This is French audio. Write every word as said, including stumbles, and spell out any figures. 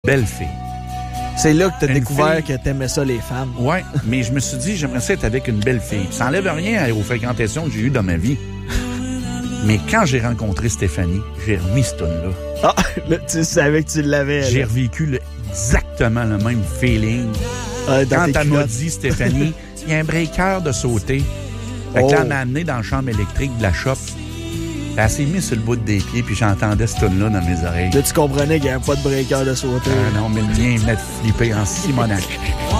belle fille. C'est là que t'as Une découvert fille. que t'aimais ça, les femmes. Ouais, mais je me suis dit, j'aimerais ça être avec une belle fille. Ça n'enlève rien aux fréquentations que j'ai eues dans ma vie. Mais quand j'ai rencontré Stéphanie, j'ai remis ce tune-là. Ah, là, tu savais que tu l'avais. J'ai là. revécu le- exactement le même feeling. Ah, dans Quand tes elle m'a culottes. dit, Stéphanie, il y a un breaker de sauter. Fait que Oh. là, elle m'a amené dans la chambre électrique de la shop. Elle s'est mise sur le bout des pieds, puis j'entendais ce tune-là dans mes oreilles. Là, tu comprenais qu'il n'y avait pas de breaker de sauter. Ah non, mais le mien, il venait de flipper en Simonac.